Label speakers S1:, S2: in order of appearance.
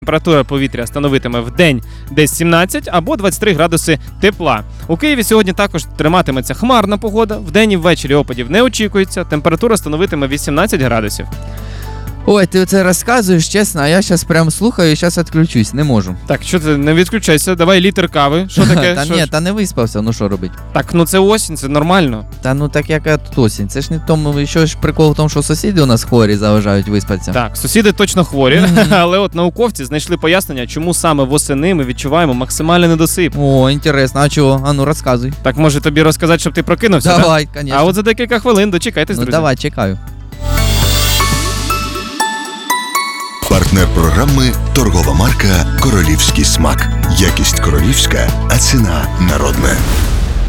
S1: Температура повітря становитиме в день десь 17 або 23 градуси тепла. У Києві сьогодні також триматиметься хмарна погода. Вдень і ввечері опадів не очікується. Температура становитиме 18 градусів.
S2: Ой, ти це розказуєш, чесно, а я зараз прям слухаю і зараз відключусь, не можу.
S1: Так, що ти, не відключайся, давай літр кави. Що таке?
S2: Та
S1: Що
S2: ні,
S1: ж?
S2: та не виспався, ну що робить?
S1: Так, ну це осінь, це нормально.
S2: Та ну так яка тут осінь, це ж не тому, що ж прикол в тому, що сусіди у нас хворі заважають виспатися.
S1: Так, сусіди точно хворі, але от науковці знайшли пояснення, чому саме восени ми відчуваємо максимальний недосип.
S2: О, інтересно, а чого? А ну розказуй.
S1: Так, може тобі розказати, щоб ти прокинувся? Да?
S2: Давай, звісно.
S1: А от за декілька хвилин дочекайтесь,
S2: Ну
S1: друзі.
S2: давай, чекаю.
S3: Партнер програми – торгова марка «Королівський смак». Якість королівська, а ціна народна.